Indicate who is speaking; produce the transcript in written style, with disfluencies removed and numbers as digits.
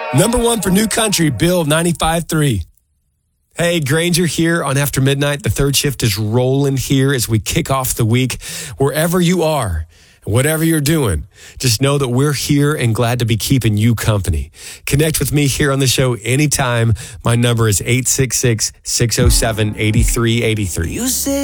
Speaker 1: Number one for New Country, Bill 95.3. Hey, Granger here on After Midnight. The third shift is rolling here as we kick off the week. Wherever you are, whatever you're doing, just know that we're here and glad to be keeping you company. Connect with me here on the show anytime. My number is 866-607-8383.